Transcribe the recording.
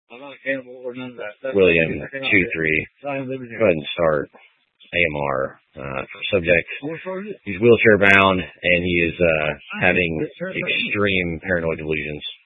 I'm not a cannibal or none of that. William 23. Go ahead and start AMR for subject. He's wheelchair bound and he is having extreme paranoid delusions.